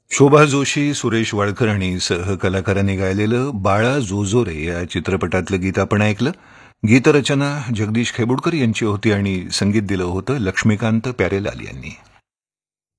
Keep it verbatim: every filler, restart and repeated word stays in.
शोभा जोशी, सुरेश वाडकर आणि सहकलाकारांनी गायलेलं बाळा जोजोरे या चित्रपटातलं गीत आपण ऐकलं. गीतरचना जगदीश खेबुडकर यांची होती आणि संगीत दिलं होतं लक्ष्मीकांत प्यारेलाल यांनी.